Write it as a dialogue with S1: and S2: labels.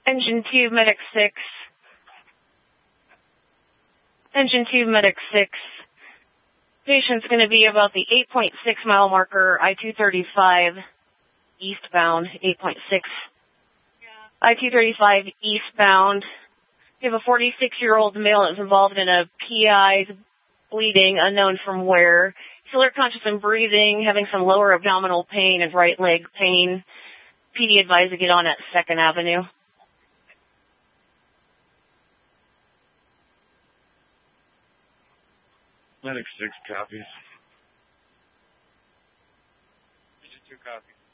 S1: Engine 2, Medic 6. Engine 2, Medic 6. Patient's going to be about the 8.6 mile marker, I-235 eastbound, 8.6. I-235 eastbound. We have a 46-year-old male that's involved in a PI, bleeding, unknown from where. He's alert, conscious, and breathing, having some lower abdominal pain and right leg pain. PD advised to get on at 2nd Avenue.
S2: Medic 6 copies.
S3: Engine 2 copies.